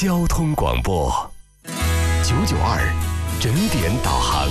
交通广播992整点导航。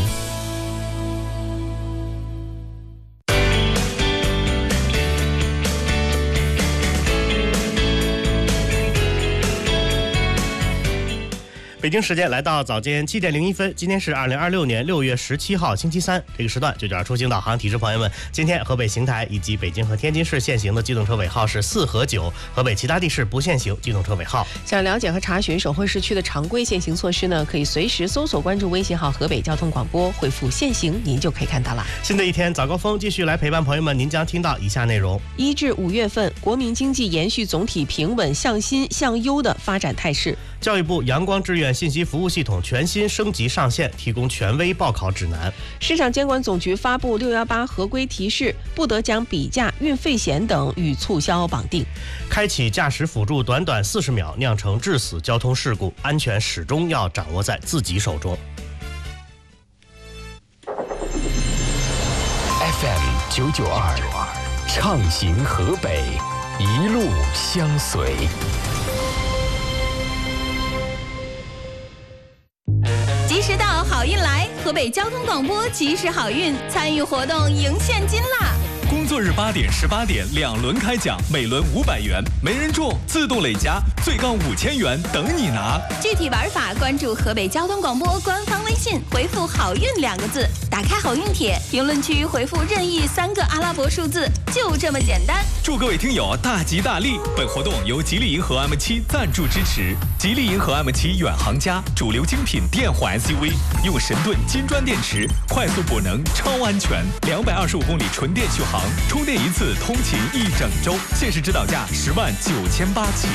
北京时间来到早间7点01分，今天是2026年6月17号星期三，这个时段992出行导航提示朋友们，今天河北邢台以及北京和天津市限行的机动车尾号是4和9，河北其他地市不限行机动车尾号。 想了解和查询省会市区的常规限行措施呢，可以随时搜索关注微信号河北交通广播，回复限行您就可以看到了。 新的一天早高峰继续来陪伴朋友们，您将听到以下内容：1 至5月份，国民经济延续总体平稳向新向优的发展态势。 教育部阳光志愿信息服务系统全新升级上线，提供权威报考指南。 市场监管总局发布618合规提示，不得将比价、运费险等与促销绑定。 开启驾驶辅助短短40秒酿成致死交通事故，安全始终要掌握在自己手中。 FM 992畅行河北，一路相随。 及时到，好运来！河北交通广播及时好运，参与活动赢现金啦！ 工作日8点、18点2轮开奖，每轮500元，没人中自动累加，最高5000元等你拿。 具体玩法关注河北交通广播官方微信，回复好运2个字，打开好运帖，评论区回复任意3个阿拉伯数字，就这么简单。 祝各位听友大吉大利！本活动由吉利银河 M7 赞助支持。吉利银河 M7 远航家，主流精品电混 SUV， 用神盾金砖电池，快速补能，超安全，225公里纯电续航，充电一次通勤1整周，限时指导价10.98万起。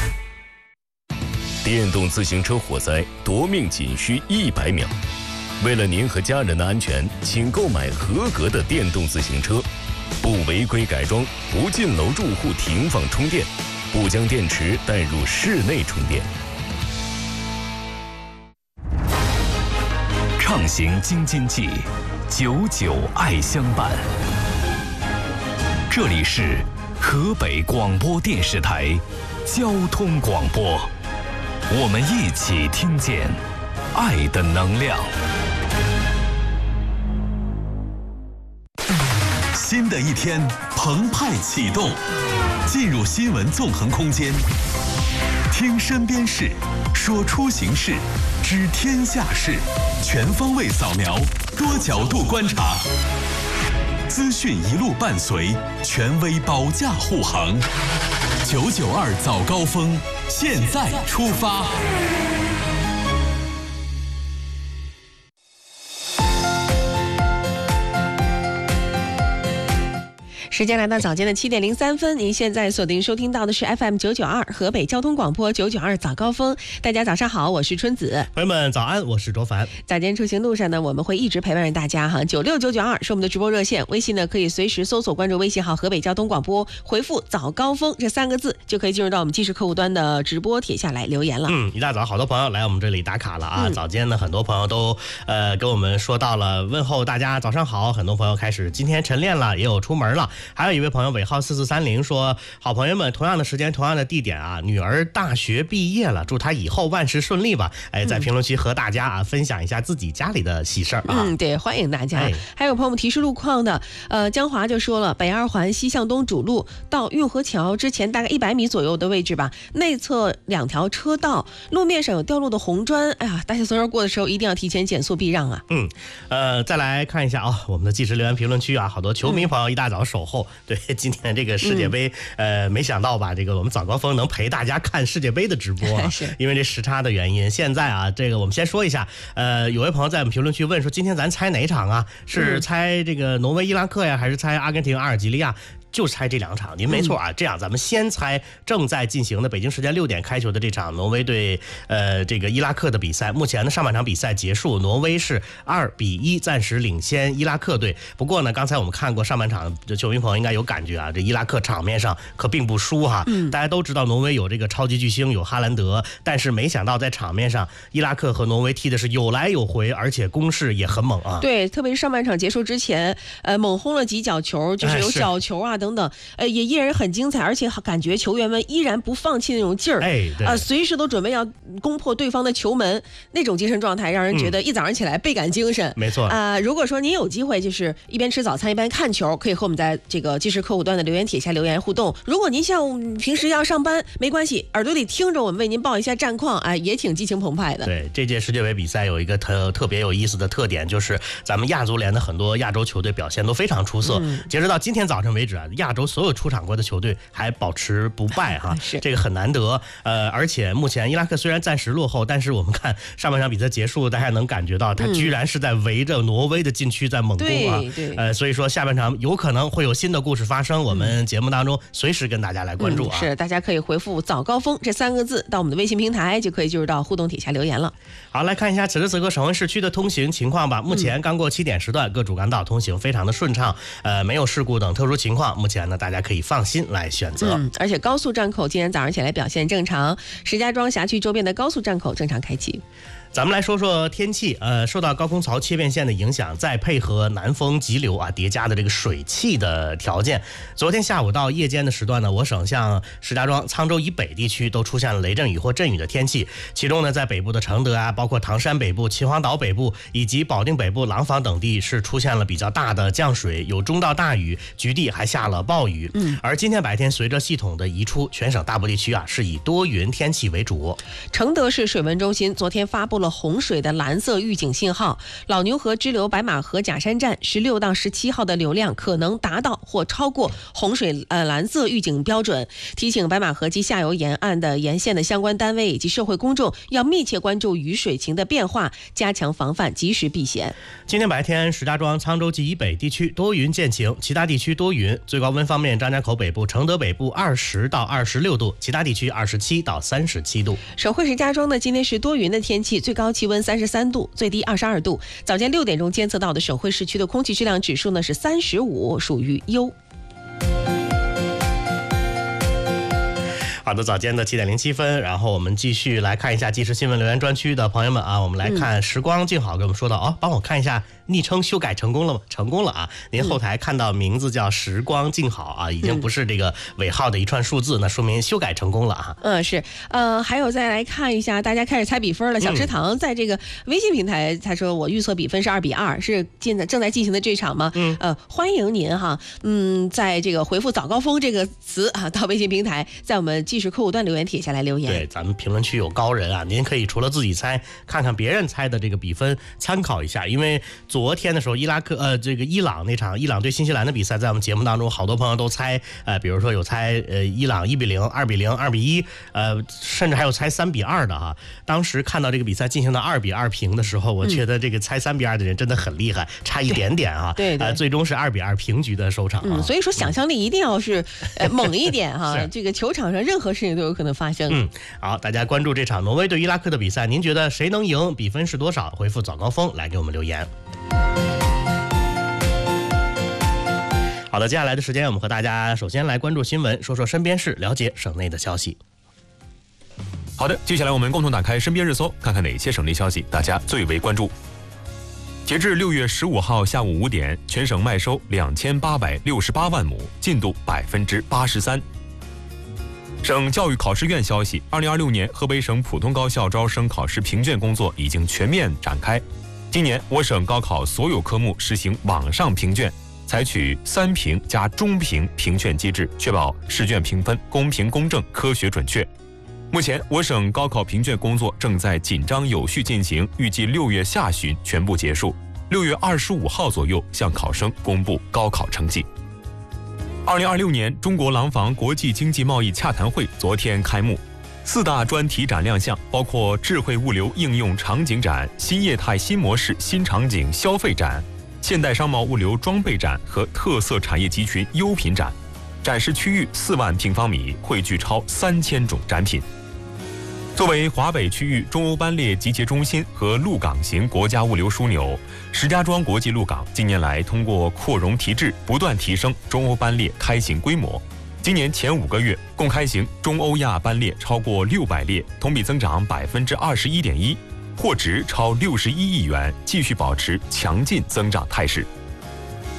电动自行车火灾夺命仅需100秒。为了您和家人的安全，请购买合格的电动自行车，不违规改装，不进楼住户停放充电，不将电池带入室内充电。畅行京津冀，99爱相伴。这里是河北广播电视台交通广播，我们一起听见爱的能量。 新的一天澎湃启动，进入新闻纵横空间，听身边事，说出行事，知天下事，全方位扫描，多角度观察，资讯一路伴随，权威保驾护航。992早高峰，现在出发。 时间来到早间的7点03分，您现在锁定收听到的是 FM 992河北交通广播992早高峰。大家早上好，我是春子。 朋友们早安，我是卓凡。 早间出行路上呢，我们会一直陪伴着大家哈。96992是我们的直播热线，微信呢可以随时搜索关注微信号河北交通广播，回复早高峰这3个字，就可以进入到我们即时客户端的直播帖下来留言了。 一大早好多朋友来我们这里打卡了啊。早间呢很多朋友都跟我们说到了问候大家早上好，很多朋友开始今天晨练了，也有出门了。还有一位朋友尾号4430说，好朋友们，同样的时间同样的地点啊，女儿大学毕业了，祝她以后万事顺利吧。在评论区和大家分享一下自己家里的喜事啊。 对，欢迎大家。还有朋友们提示路况的，江华就说了，北二环西向东主路到运河桥之前大概100米左右的位置吧，内侧2条车道，路面上有掉落的红砖，哎呀，大家从这儿过的时候一定要提前减速避让啊。 再来看一下我们的即时留言评论区啊，好多球迷朋友一大早守候。对，今天这个世界杯，没想到吧，这个我们早高峰能陪大家看世界杯的直播啊，因为这时差的原因。现在啊，这个我们先说一下，有位朋友在我们评论区问说，今天咱猜哪场啊？是猜这个挪威伊拉克呀，还是猜阿根廷阿尔及利亚？就猜这2场，您没错啊。这样咱们先猜正在进行的北京时间6点开球的这场挪威对这个伊拉克的比赛。目前呢上半场比赛结束，挪威是2-1暂时领先伊拉克队。不过呢，刚才我们看过上半场，这球迷朋友应该有感觉啊，这伊拉克场面上可并不输哈。大家都知道挪威有这个超级巨星，有哈兰德，但是没想到在场面上，伊拉克和挪威踢的是有来有回，而且攻势也很猛啊。 对，特别是上半场结束之前，猛轰了几脚球，就是有角球啊。 等等，也依然很精彩，而且感觉球员们依然不放弃那种劲儿，随时都准备要攻破对方的球门，那种精神状态让人觉得一早上起来倍感精神。 没错。 如果说您有机会就是一边吃早餐一边看球，可以和我们在这个即时客户端的留言帖下留言互动。如果您像平时要上班，没关系，耳朵里听着我们为您报一下战况，也挺激情澎湃的。 对，这届世界杯比赛有一个特别有意思的特点，就是咱们亚足联的很多亚洲球队表现都非常出色。截止到今天早晨为止啊，亚洲所有出场过的球队还保持不败哈，这个很难得。而且目前伊拉克虽然暂时落后，但是我们看上半场比赛结束，大家能感觉到他居然是在围着挪威的禁区在猛攻啊。所以说下半场有可能会有新的故事发生，我们节目当中随时跟大家来关注啊。 是，大家可以回复早高峰这3个字到我们的微信平台，就可以进入到互动帖下留言了。 好，来看一下此时此刻省会市区的通行情况吧。目前刚过7点时段，各主干道通行非常的顺畅，没有事故等特殊情况。目前呢，大家可以放心来选择。 而且高速站口今天早上起来表现正常，石家庄辖区周边的高速站口正常开启。 咱们来说说天气，受到高空槽切变线的影响，再配合南风急流叠加的这个水汽的条件，昨天下午到夜间的时段呢，我省像石家庄、沧州以北地区都出现了雷阵雨或阵雨的天气。其中呢，在北部的承德包括唐山北部、秦皇岛北部以及保定北部、廊坊等地是出现了比较大的降水，有中到大雨，局地还下了暴雨。而今天白天随着系统的移出，全省大部地区是以多云天气为主。 承德市水文中心昨天发布了洪水的蓝色预警信号，老牛河支流白马河假山站16到17号的流量可能达到或超过洪水蓝色预警标准，提醒白马河及下游沿岸的沿线的相关单位以及社会公众要密切关注雨水情的变化，加强防范，及时避险。 今天白天石家庄、沧州及以北地区多云见晴，其他地区多云。最高温方面，张家口北部、承德北部20到26度，其他地区27到37度。 省会石家庄呢，今天是多云的天气，最高气温33度，最低22度。早间6点钟监测到的省会市区的空气质量指数呢是35，属于优。 好的，早间的7点07分，然后我们继续来看一下即时新闻留言专区的朋友们我们来看时光静好给我们说到帮我看一下昵称修改成功了吗？成功了啊！您后台看到名字叫时光静好已经不是这个尾号的一串数字，那说明修改成功了啊。 是，还有再来看一下，大家开始猜比分了。小池塘在这个微信平台他说我预测比分是2-2，是正在进行的这场吗？欢迎您在这个回复早高峰这个词到微信平台，在我们即时客户端留言帖下来留言。 对，咱们评论区有高人您可以除了自己猜，看看别人猜的这个比分，参考一下。因为昨天的时候伊朗那场伊朗对新西兰的比赛，在我们节目当中好多朋友都猜比如说有猜伊朗1-0、2-0、2-1，甚至还有猜3-2的当时看到这个比赛进行到2-2平的时候，我觉得这个猜3-2的人真的很厉害，差一点点对， 最终是2-2平局的收场所以说想象力一定要是猛一点这个球场上任何事情都有可能发生。 好，大家关注这场挪威对伊拉克的比赛，您觉得谁能赢？比分是多少？回复早高峰来给我们留言。好的，接下来的时间我们和大家首先来关注新闻，说说身边事，了解省内的消息。 好的，接下来我们共同打开身边热搜，看看哪些省内消息大家最为关注。截至6月15号下午5点，全省麦收2868万亩，进度83%。省教育考试院消息，2026年河北省普通高校招生考试评卷工作已经全面展开。今年我省高考所有科目实行网上评卷，采取3评加中评评卷机制，确保试卷评分公平公正、科学准确。目前我省高考评卷工作正在紧张有序进行，预计6月下旬全部结束，6月25号左右向考生公布高考成绩。2026年中国廊坊国际经济贸易洽谈会昨天开幕，4大专题展亮相，包括智慧物流应用场景展、新业态新模式新场景消费展、现代商贸物流装备展和特色产业集群优品展。展示区域4万平方米，汇聚超3000种展品。作为华北区域中欧班列集结中心和陆港型国家物流枢纽，石家庄国际陆港近年来通过扩容提质，不断提升中欧班列开行规模。今年前5个月，共开行中欧亚班列超过600列，同比增长21.1%，货值超61亿元，继续保持强劲增长态势。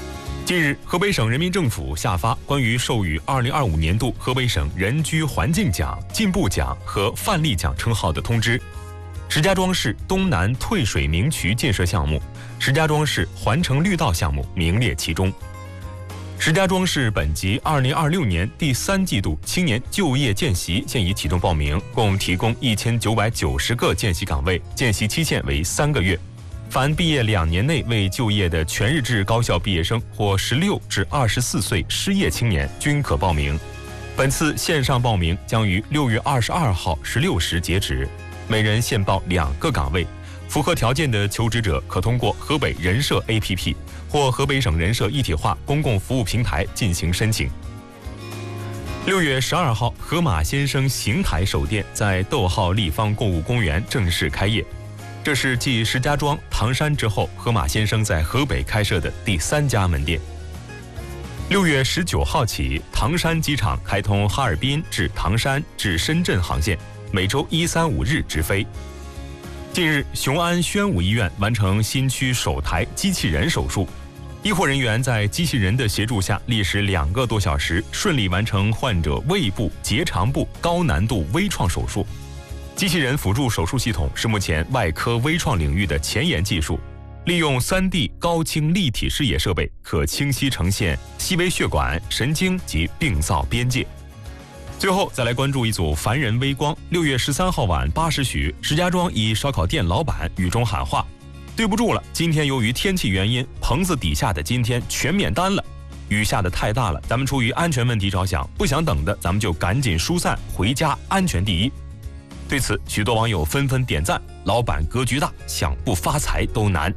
近日，河北省人民政府下发关于授予2025年度河北省人居环境奖、进步奖和范例奖称号的通知。石家庄市东南退水明渠建设项目、石家庄市环城绿道项目名列其中。石家庄市本级2026年第3季度青年就业见习现已启动报名，共提供1990个见习岗位，见习期限为3个月。凡毕业2年内未就业的全日制高校毕业生或16至24岁失业青年均可报名。本次线上报名将于6月22号16时截止，每人限报2个岗位。符合条件的求职者可通过河北人社 APP 或河北省人社一体化公共服务平台进行申请。6月12号，河马先生邢台首店在逗号立方购物公园正式开业。这是继石家庄、唐山之后，河马先生在河北开设的第3家门店。6月19号起，唐山机场开通哈尔滨至唐山至深圳航线，每周1、3、5日直飞。近日，雄安宣武医院完成新区首台机器人手术，医护人员在机器人的协助下，历时2个多小时，顺利完成患者胃部、结肠部高难度微创手术。机器人辅助手术系统是目前外科微创领域的前沿技术，利用3D 高清立体视野设备，可清晰呈现细微血管、神经及病灶边界。最后再来关注一组凡人微光。6月13号晚8时许，石家庄一烧烤店老板雨中喊话：“对不住了，今天由于天气原因，棚子底下的今天全免单了。雨下的太大了，咱们出于安全问题着想，不想等的咱们就赶紧疏散回家，安全第一。”对此，许多网友纷纷点赞，老板格局大，想不发财都难。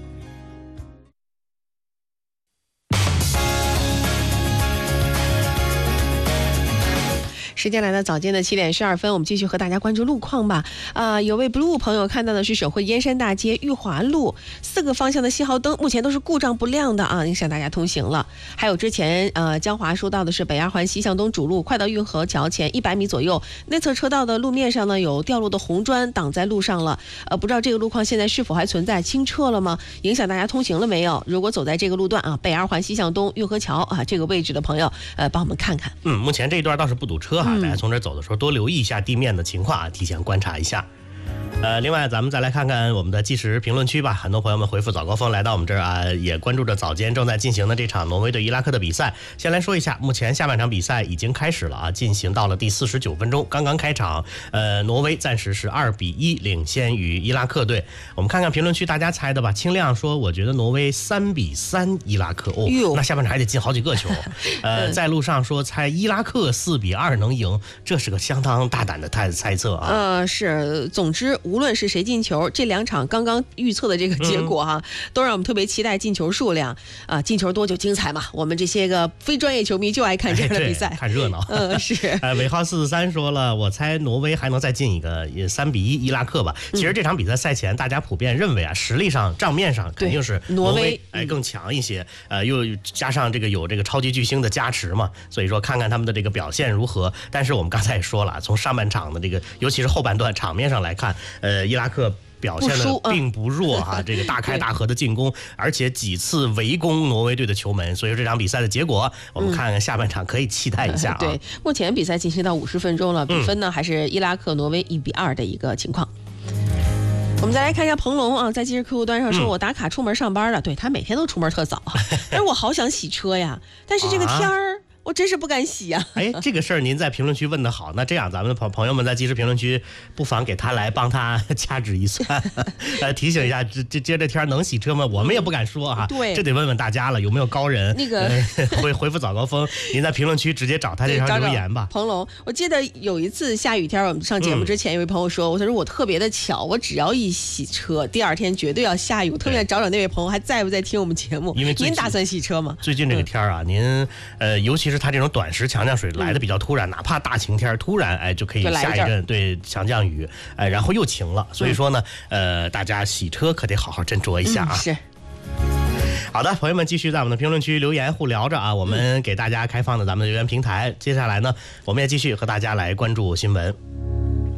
时间来到早间的7点12分，我们继续和大家关注路况吧。有位 blue 朋友看到的是省会燕山大街裕华路4个方向的信号灯目前都是故障不亮的啊，影响大家通行了。还有之前江华说到的是北二环西向东主路快到运河桥前100米左右，内侧车道的路面上呢有掉落的红砖挡在路上了。不知道这个路况现在是否还存在，清撤了吗？影响大家通行了没有？如果走在这个路段啊，北二环西向东运河桥啊这个位置的朋友，帮我们看看。 目前这一段倒是不堵车哈。大家从这走的时候多留意一下地面的情况啊，提前观察一下。另外咱们再来看看我们的即时评论区吧。很多朋友们回复早高峰来到我们这儿啊，也关注着早间正在进行的这场挪威对伊拉克的比赛。先来说一下，目前下半场比赛已经开始了啊，进行到了第49分钟，刚刚开场。挪威暂时是2比1领先于伊拉克队。我们看看评论区大家猜的吧。清亮说，我觉得挪威3比3伊拉克哦，那下半场还得进好几个球。在路上说猜伊拉克4比2能赢，这是个相当大胆的猜测啊。 是，总之无论是谁进球，这2场刚刚预测的这个结果哈，都让我们特别期待进球数量啊，进球多就精彩嘛。我们这些个非专业球迷就爱看这样的比赛， 看热闹。 是。 尾号443说了，我猜挪威还能再进一个3比1伊拉克吧。其实这场比赛赛前大家普遍认为啊，实力上账面上肯定是挪威更强一些，又加上这个有这个超级巨星的加持嘛，所以说看看他们的这个表现如何。但是我们刚才也说了，从上半场的这个尤其是后半段场面上来看，伊拉克表现的并不弱哈，这个大开大合的进攻，而且几次围攻挪威队的球门，所以说这场比赛的结果，我们看看下半场可以期待一下啊。 对，目前比赛进行到50分钟了，比分呢还是伊拉克挪威1比2的一个情况。我们再来看一下彭龙啊，在即时客户端上说，我打卡出门上班了，对他每天都出门特早，但是我好想洗车呀，但是这个天儿。我真是不敢洗呀！ 这个事儿您在评论区问的好，那这样咱们的朋友们在即时评论区不妨给他来帮他掐指一算，提醒一下，这天能洗车吗？我们也不敢说哈， 对， 这得问问大家了，有没有高人？ 那个回复早高峰，您在评论区直接找他这条留言吧。 彭龙，我记得有一次下雨天，我们上节目之前，有位朋友说，我说我特别的巧，我只要一洗车，第2天绝对要下雨。我特别找那位朋友还在不在听我们节目？因为您打算洗车吗？ 最近这个天啊，您尤其是它这种短时强降水来的比较突然，哪怕大晴天突然就可以下一阵对强降雨，然后又晴了，所以说呢大家洗车可得好好斟酌一下啊。 是。 好的，朋友们继续在我们的评论区留言互聊着啊，我们给大家开放的咱们的留言平台，接下来呢我们也继续和大家来关注新闻。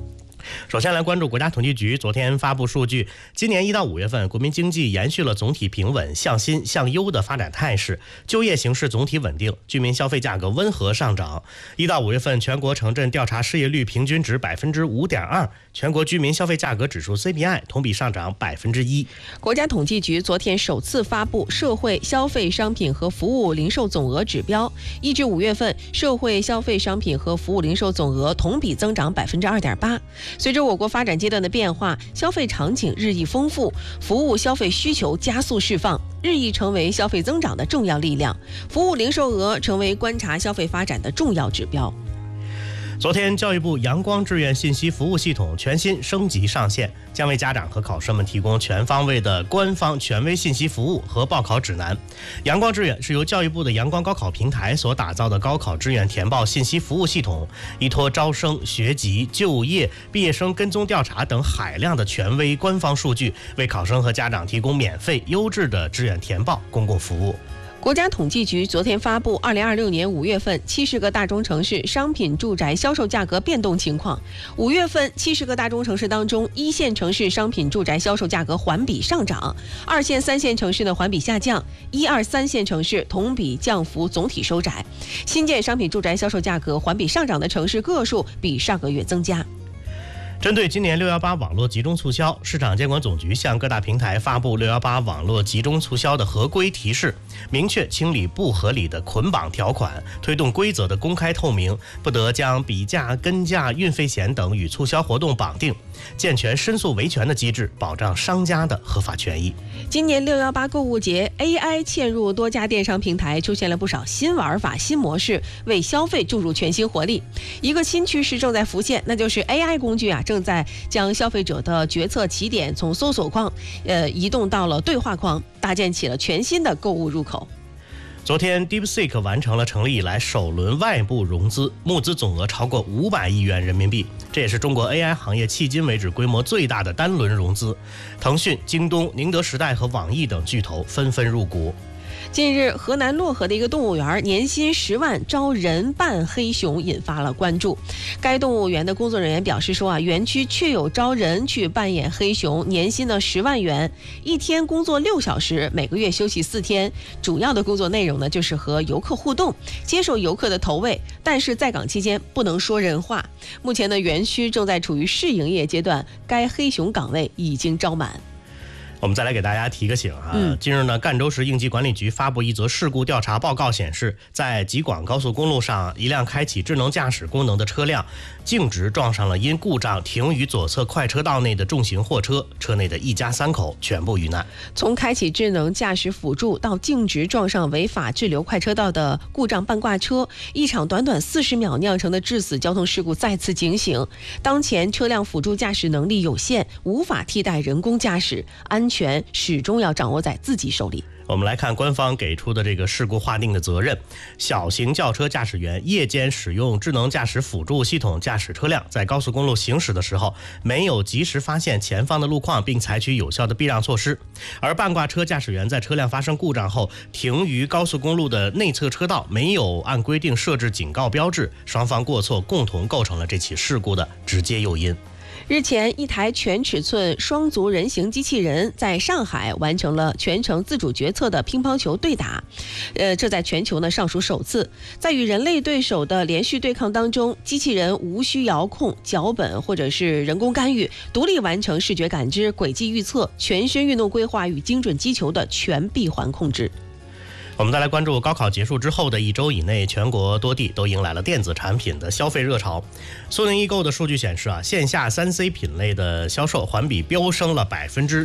首先来关注国家统计局昨天发布数据，今年1到5月份，国民经济延续了总体平稳、向新向优的发展态势，就业形势总体稳定，居民消费价格温和上涨。1到5月份，全国城镇调查失业率平均值 5.2%， 全国居民消费价格指数 CPI 同比上涨 1%。 国家统计局昨天首次发布社会消费商品和服务零售总额指标，1至5月份，社会消费商品和服务零售总额同比增长 2.8%。随着我国发展阶段的变化，消费场景日益丰富，服务消费需求加速释放，日益成为消费增长的重要力量。服务零售额成为观察消费发展的重要指标。 昨天，教育部阳光志愿信息服务系统全新升级上线，将为家长和考生们提供全方位的官方权威信息服务和报考指南。阳光志愿是由教育部的阳光高考平台所打造的高考志愿填报信息服务系统，依托招生、学籍、就业、毕业生跟踪调查等海量的权威官方数据，为考生和家长提供免费优质的志愿填报公共服务。 国家统计局昨天发布2026年5月份70个大中城市商品住宅销售价格变动情况。5月份70个大中城市当中，1线城市商品住宅销售价格环比上涨，2线、3线城市呢环比下降，1、2、3线城市同比降幅总体收窄。新建商品住宅销售价格环比上涨的城市个数比上个月增加。 针对今年618网络集中促销，市场监管总局向各大平台发布618网络集中促销的合规提示，明确清理不合理的捆绑条款，推动规则的公开透明，不得将比价、跟价、运费险等与促销活动绑定，健全申诉维权的机制，保障商家的合法权益。 今年618购物节 ，AI 嵌入多家电商平台，出现了不少新玩法、新模式，为消费注入全新活力。一个新趋势正在浮现，那就是 AI 工具正在将消费者的决策起点从搜索框移动到了对话框，搭建起了全新的购物入口。 昨天 DeepSeek 完成了成立以来首轮外部融资，募资总额超过500亿元人民币，这也是中国 AI 行业迄今为止规模最大的单轮融资。腾讯、京东、宁德时代和网易等巨头纷纷入股。 近日，河南漯河的一个动物园年薪10万招人扮黑熊，引发了关注。该动物园的工作人员表示说园区确有招人去扮演黑熊，年薪呢10万元，一天工作6小时，每个月休息4天。主要的工作内容呢就是和游客互动，接受游客的投喂，但是在岗期间不能说人话。目前呢，园区正在处于试营业阶段，该黑熊岗位已经招满。 我们再来给大家提个醒近日呢，赣州市应急管理局发布一则事故调查报告显示，在吉广高速公路上，一辆开启智能驾驶功能的车辆径直撞上了因故障停于左侧快车道内的重型货车，车内的一家3口全部遇难。 从开启智能驾驶辅助到径直撞上违法滞留快车道的故障半挂车，一场短短40秒酿成的致死交通事故再次警醒，当前车辆辅助驾驶能力有限，无法替代人工驾驶，安全始终要掌握在自己手里。 我们来看官方给出的这个事故划定的责任：小型轿车驾驶员夜间使用智能驾驶辅助系统驾驶车辆，在高速公路行驶的时候没有及时发现前方的路况并采取有效的避让措施；而半挂车驾驶员在车辆发生故障后停于高速公路的内侧车道，没有按规定设置警告标志，双方过错共同构成了这起事故的直接诱因。 日前，一台全尺寸双足人形机器人在上海完成了全程自主决策的乒乓球对打，这在全球呢尚属首次。在与人类对手的连续对抗当中，机器人无需遥控、脚本或者是人工干预，独立完成视觉感知、轨迹预测、全身运动规划与精准击球的全闭环控制。 我们再来关注高考结束之后的1周以内，全国多地都迎来了电子产品的消费热潮。苏宁易购的数据显示线下3C 品类的销售环比飙升了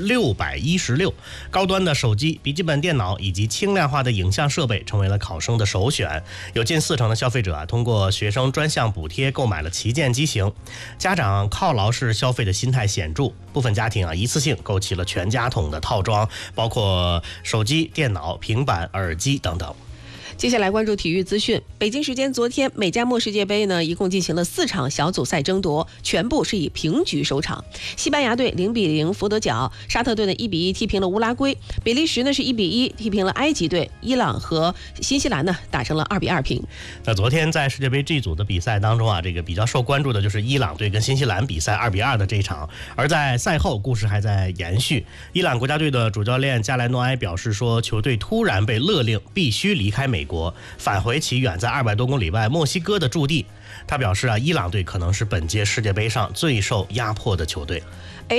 616%，高端的手机、笔记本电脑以及轻量化的影像设备成为了考生的首选。有近40%的消费者通过学生专项补贴购买了旗舰机型。家长犒劳式消费的心态显著，部分家庭一次性购齐了全家桶的套装，包括手机、电脑、平板、耳机等等。 接下来关注体育资讯。北京时间昨天，美加墨世界杯呢，一共进行了4场小组赛争夺，全部是以平局收场。西班牙队0-0佛得角，沙特队呢1-1踢平了乌拉圭，比利时呢是1-1踢平了埃及队，伊朗和新西兰呢打成了2-2平。 那昨天在世界杯 G 组的比赛当中啊，这个比较受关注的就是伊朗队跟新西兰比赛2-2的这一场。而在赛后，故事还在延续。伊朗国家队的主教练加莱诺埃表示说，球队突然被勒令必须离开美国，返回其远在200多公里外墨西哥的驻地。他表示啊，伊朗队可能是本届世界杯上最受压迫的球队。